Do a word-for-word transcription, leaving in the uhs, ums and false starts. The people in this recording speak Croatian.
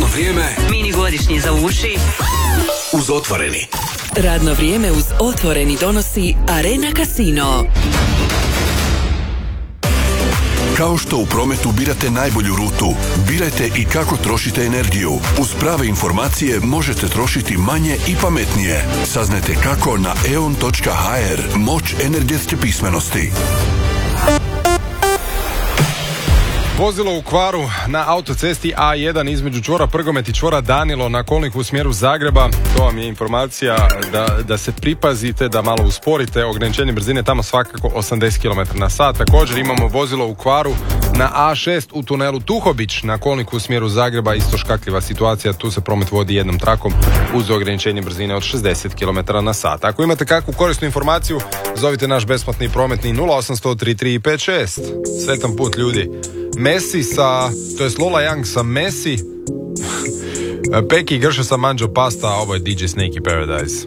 vrijeme. Mini godišnji za uši. Uz Otvoreni. Radno vrijeme uz Otvoreni donosi Arena Casino. Kao što u prometu birate najbolju rutu, birajte i kako trošite energiju. Uz prave informacije možete trošiti manje i pametnije. Saznajte kako na e on točka ha er. Moć energetske pismenosti. Vozilo u kvaru na autocesti A jedan između čvora Prgomet i čvora Danilo na kolniku u smjeru Zagreba. To vam je informacija da, da se pripazite, da malo usporite. Ograničenje brzine tamo svakako osamdeset kilometara na sat. Također imamo vozilo u kvaru na A šest u tunelu Tuhobić na kolniku u smjeru Zagreba. Isto škakljiva situacija, tu se promet vodi jednom trakom uz ograničenje brzine od šezdeset kilometara na sat. Ako imate kakvu korisnu informaciju, zovite naš besplatni prometni nula osam sto tri tri pet šest. Sretan put, ljudi. Messi sa, to je Lola Young sa Messi, Peki i Grša sa Manjo Pasta, a ovo je D J Snakey Paradise.